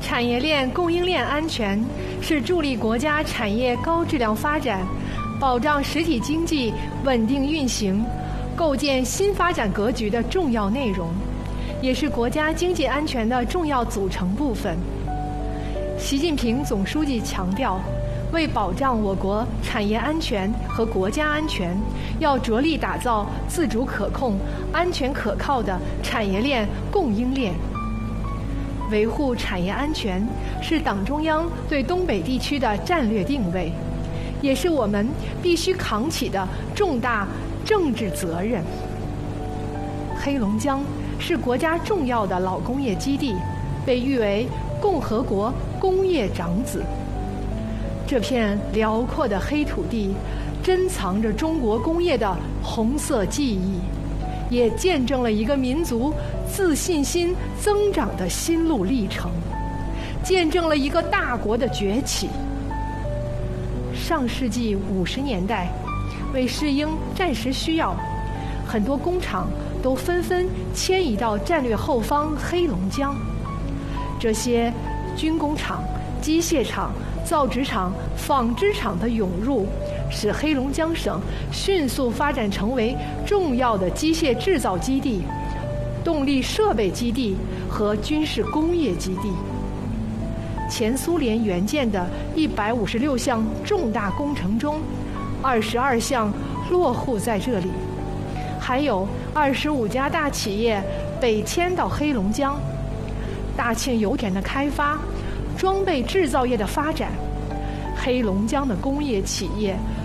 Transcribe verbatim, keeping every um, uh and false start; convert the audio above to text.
产业链供应链安全是助力国家产业高质量发展、保障实体经济稳定运行、构建新发展格局的重要内容，也是国家经济安全的重要组成部分。习近平总书记强调，为保障我国产业安全和国家安全，要着力打造自主可控、安全可靠的产业链供应链。维护产业安全是党中央对东北地区的战略定位，也是我们必须扛起的重大政治责任。黑龙江是国家重要的老工业基地，被誉为共和国工业长子。这片辽阔的黑土地珍藏着中国工业的红色记忆，也见证了一个民族自信心增长的心路历程，见证了一个大国的崛起。上世纪五十年代，为适应战时需要，很多工厂都纷纷迁移到战略后方黑龙江。这些军工厂、机械厂、造纸厂、纺织厂的涌入，使黑龙江省迅速发展成为重要的机械制造基地、动力设备基地和军事工业基地。前苏联援建的一百五十六项重大工程中，二十二项落户在这里，还有二十五家大企业北迁到黑龙江。大庆油田的开发，装备制造业的发展，黑龙江的工业企业